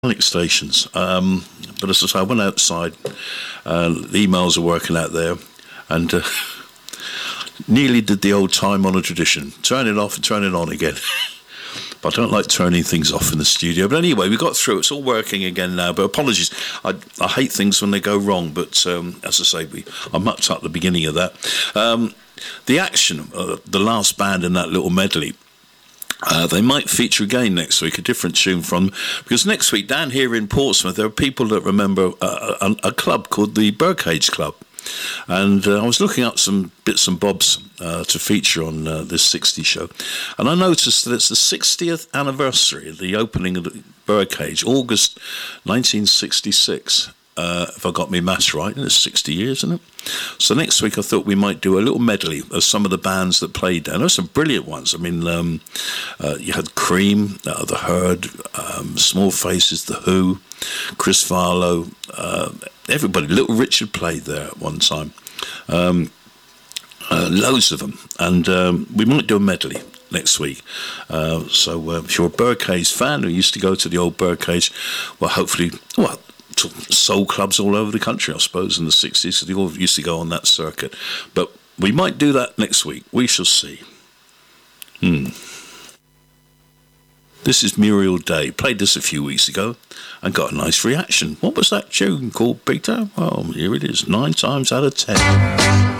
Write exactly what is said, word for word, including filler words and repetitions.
stations. Um, but as I say, I went outside, uh, the emails are working out there, and uh, nearly did the old time-honoured tradition, turn it off and turn it on again. But I don't like turning things off in the studio. But anyway, we got through. It's all working again now. But apologies. I, I hate things when they go wrong. But um, as I say, we, I mucked up the beginning of that. Um, the Action, uh, the last band in that little medley, Uh, they might feature again next week, a different tune from, because next week down here in Portsmouth there are people that remember a, a, a club called the Birdcage Club, and uh, I was looking up some bits and bobs uh, to feature on uh, this sixties show, and I noticed that it's the sixtieth anniversary of the opening of the Birdcage, August nineteen sixty-six. Uh, if I got my maths right, and it's sixty years, isn't it? So next week I thought we might do a little medley of some of the bands that played there. There's some brilliant ones. I mean, um, uh, you had Cream, uh, The Herd, um, Small Faces, The Who, Chris Farlowe, uh, everybody. Little Richard played there at one time. Um, uh, loads of them. And um, we might do a medley next week. Uh, so uh, if you're a Birdcage fan who used to go to the old Birdcage, well, hopefully, well, soul clubs all over the country, I suppose, in the sixties. So they all used to go on that circuit. But we might do that next week. We shall see. Hmm. This is Muriel Day. Played this a few weeks ago and got a nice reaction. What was that tune called, Peter? Well, here it is. Nine times out of ten.